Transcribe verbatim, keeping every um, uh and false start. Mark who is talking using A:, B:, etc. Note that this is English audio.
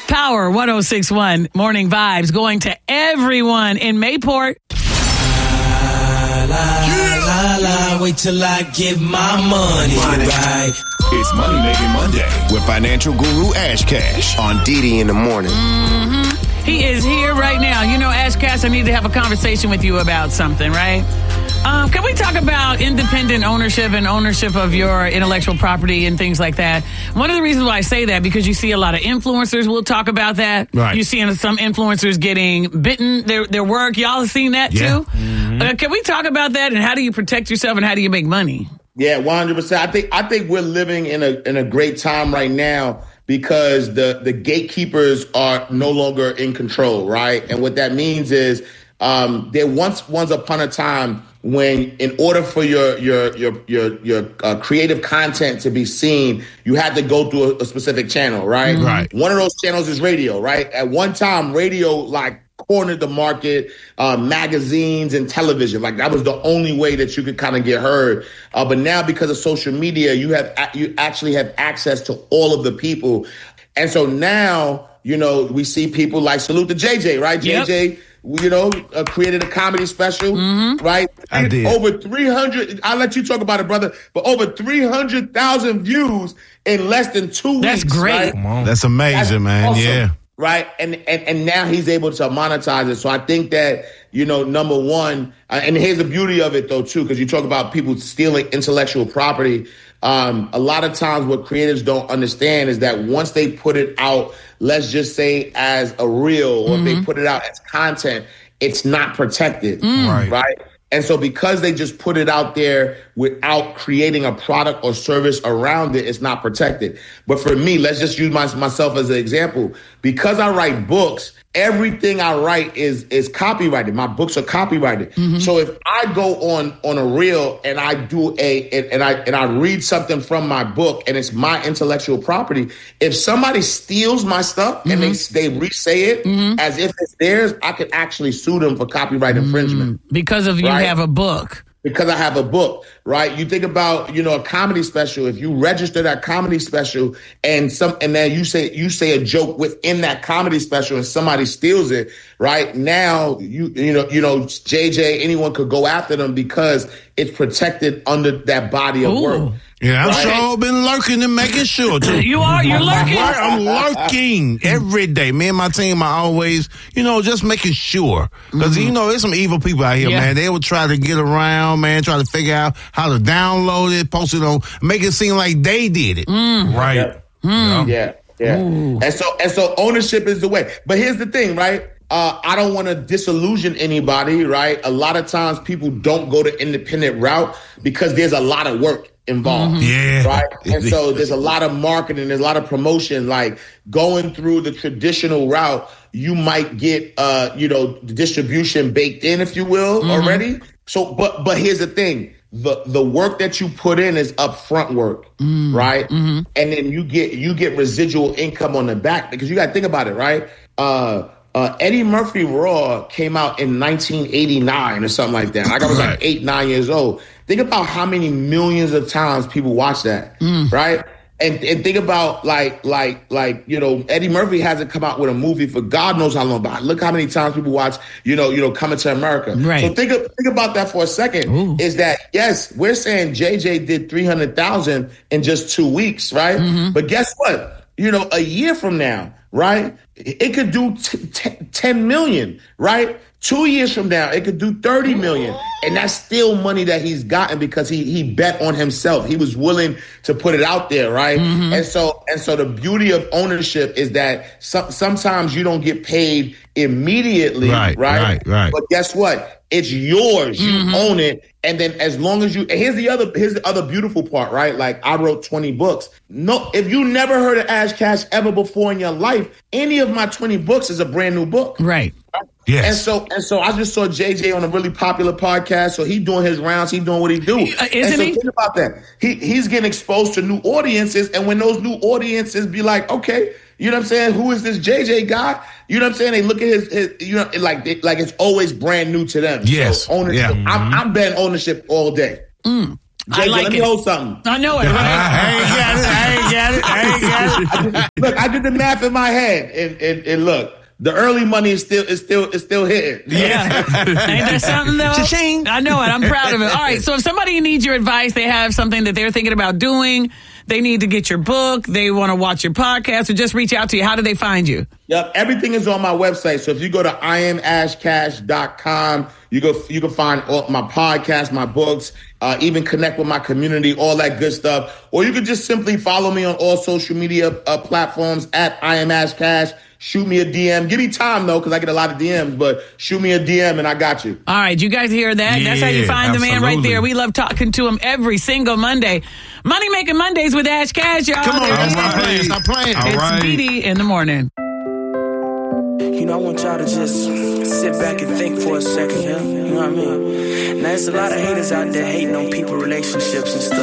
A: Power one oh six point one Morning Vibes going to everyone in Mayport.
B: La, la, la, la, wait till I get my money, money. Right.
C: It's Money Making Monday with financial guru Ash Cash on D D in the morning.
A: Mm-hmm. He is here right now. You know, Ash Cash, I need to have a conversation with you about something, right? Um, can we talk about independent ownership and ownership of your intellectual property and things like that? One of the reasons why I say that, because you see a lot of influencers will talk about that.
D: Right.
A: You see some influencers getting bitten, their their work. Y'all have seen that
D: yeah.
A: too?
D: Mm-hmm.
A: Uh, can we talk about that, and how do you protect yourself and how do you make money?
E: Yeah, one hundred percent. I think I think we're living in a in a great time right now because the the gatekeepers are no longer in control, right? And what that means is um, there once once upon a time when, in order for your your your your your uh, creative content to be seen, you had to go through a, a specific channel, right?
D: Right.
E: One of those channels is radio, right? At one time, radio like cornered the market, uh, magazines and television. Like that was the only way that you could kind of get heard. Uh, but now, because of social media, you have you actually have access to all of the people, and so now you know we see people like salute to J J, right?
A: Yep.
E: J J. You know, uh, created a comedy special,
A: mm-hmm.
E: right?
D: I did.
E: Over three hundred, I'll let you talk about it, brother, but over three hundred thousand views in less than two
A: That's
E: weeks.
A: great.
E: Right?
D: Come on. That's amazing,
E: That's
D: man.
E: awesome,
D: Yeah.
E: Right. And, and and now he's able to monetize it. So I think that, you know, number one, uh, and here's the beauty of it, though, too, because you talk about people stealing intellectual property. Um, a lot of times what creatives don't understand is that once they put it out, let's just say as a reel, or
A: mm-hmm.
E: if they put it out as content, it's not protected.
A: Mm.
D: Right.
E: Right. And so because they just put it out there without creating a product or service around it, it's not protected. But for me, let's just use my, myself as an example. Because I write books, everything I write is is copyrighted. My books are copyrighted. Mm-hmm. So if I go on on a reel and I do a and, and I and I read something from my book and it's my intellectual property, if somebody steals my stuff mm-hmm. and they they re-say it mm-hmm. as if it's theirs, I could actually sue them for copyright mm-hmm. infringement.
A: Because of you
E: right?
A: have a book.
E: Because I have a book, right? You think about, you know, a comedy special. If you register that comedy special and some, and then you say you say a joke within that comedy special and somebody steals it, right? Now you you know you know J J, anyone could go after them because it's protected under that body of
A: Ooh.
E: work.
D: Yeah, I've
E: right?
D: sure been lurking and making sure too.
A: You are, you're lurking.
D: I'm lurking every day. Me and my team are always, you know, just making sure. Because, mm-hmm. you know, there's some evil people out here, yeah. man. They will try to get around, man, try to figure out how to download it, post it on, make it seem like they did it.
A: Mm.
D: Right.
E: Yeah.
A: Mm.
E: Yeah. Yeah.
A: Ooh.
E: And so and so ownership is the way. But here's the thing, right? Uh, I don't want to disillusion anybody, right? A lot of times people don't go the independent route because there's a lot of work involved.
D: Yeah.
E: Right. And so there's a lot of marketing, there's a lot of promotion. Like going through the traditional route, you might get uh, you know, the distribution baked in, if you will, mm-hmm. already. So but but here's the thing. The the work that you put in is upfront work, mm-hmm. right? Mm-hmm. And then you get you get residual income on the back, because you gotta think about it, right? Uh Uh, Eddie Murphy Raw came out in nineteen eighty-nine or something like that. Like I was like eight, nine years old. Think about how many millions of times people watch that, mm. right? And and think about like like like you know, Eddie Murphy hasn't come out with a movie for God knows how long, but look how many times people watch you know you know Coming to America.
A: Right.
E: So think of, think about that for a second. Ooh. Is that yes, we're saying J J did three hundred thousand in just two weeks, right? Mm-hmm. But guess what? You know, a year from now, right? It could do t- t- ten million, right? Two years from now, it could do thirty million. And that's still money that he's gotten because he he bet on himself. He was willing to put it out there, right? Mm-hmm. And so and so the beauty of ownership is that some, sometimes you don't get paid immediately,
D: right,
E: right?
D: Right, right.
E: But guess what? It's yours. Mm-hmm. You own it. And then as long as you, and here's the other, here's the other beautiful part, right? Like I wrote twenty books. No, if you never heard of Ash Cash ever before in your life, any of my twenty books is a brand new book.
A: Right.
D: Yes.
E: And so, and so I just saw J J on a really popular podcast. So he doing his rounds. He doing what he do.
A: Uh, isn't
E: and so
A: he?
E: Think about that. He he's getting exposed to new audiences. And when those new audiences be like, okay, you know what I'm saying? Who is this J J guy? You know what I'm saying? They look at his, his you know, like they, like it's always brand new to them.
D: Yes.
E: So ownership.
D: Yeah. Mm-hmm.
E: I'm, I'm betting ownership all day.
A: Mm.
E: J J,
A: I like
E: let
A: it.
E: me hold something.
A: I know it.
D: I ain't got it. I ain't got it. I ain't got
E: I did, look, I did the math in my head, and, and, and look, the early money is still is still is still hitting.
A: Yeah, ain't that something though?
D: Cha-ching.
A: I know it. I'm proud of it. All right, so if somebody needs your advice, they have something that they're thinking about doing. They need to get your book. They want to watch your podcast, or just reach out to you. How do they find you?
E: Yep, everything is on my website. So if you go to I am ash cash dot com, you go you can find all my podcasts, my books, uh, even connect with my community, all that good stuff. Or you can just simply follow me on all social media uh, platforms at I am Ash Cash. Shoot me a D M. Give me time, though, because I get a lot of D Ms, but shoot me a D M and I got you.
A: All right, you guys hear that?
D: Yeah,
A: That's how you find
D: absolutely.
A: the man right there. We love talking to him every single Monday. Money Making Mondays with Ash Cash, y'all.
D: Come on,
A: There it
D: stop
A: is.
D: playing, stop playing.
F: All
A: It's
F: right.
A: Dee in the morning.
G: You know, I want y'all to just sit back and think for a second, yeah? You know what I mean? Now, there's a lot of haters out there hating on people, relationships and stuff.